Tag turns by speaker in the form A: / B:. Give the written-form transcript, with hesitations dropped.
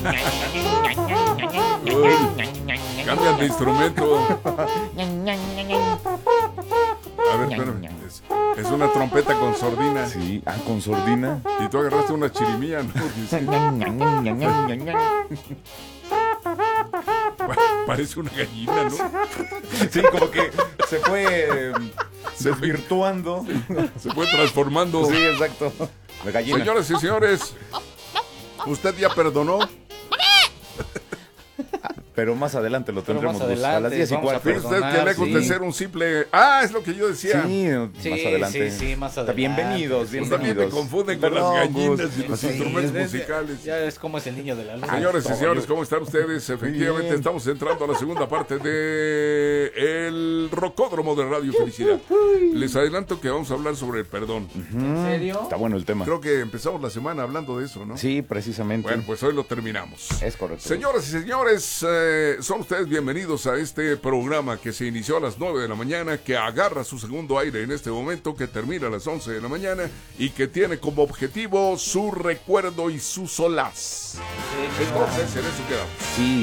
A: Cambian de instrumento. A ver, espérame. Es una trompeta con sordina.
B: Sí, con sordina.
A: Y tú agarraste una chirimía, ¿no? Dice, parece una gallina, ¿no?
B: Sí, como que se fue desvirtuando.
A: Se fue transformando.
B: Sí, exacto. La gallina.
A: Señoras y señores, ¿usted ya perdonó?
B: Pero más adelante lo tendremos
C: más adelante,
B: a las 10:15.
C: vamos a
A: Fíjese usted que lejos
B: sí.
A: de ser un simple... Ah, es lo que yo decía.
B: Sí, más adelante.
C: Sí, más adelante.
B: Bienvenidos,
A: Pues también te confunden con las gallinas y los instrumentos musicales.
C: Ya es como es el niño de la luz.
A: Señores y señores, ¿cómo están ustedes? Efectivamente,
B: bien.
A: estamos entrando a la segunda parte de El Rocódromo de Radio Felicidad. Les adelanto que vamos a hablar sobre el perdón.
C: ¿En serio?
B: Está bueno el tema.
A: Creo que empezamos la semana hablando de eso, ¿no?
B: Sí, precisamente.
A: Bueno, pues hoy lo terminamos.
B: Es correcto.
A: Señoras y señores, son ustedes bienvenidos a este programa que se inició a las 9 de la mañana, que agarra su segundo aire en este momento, que termina a las 11 de la mañana y que tiene como objetivo su recuerdo y su solaz. Entonces, en eso quedamos.
B: Sí.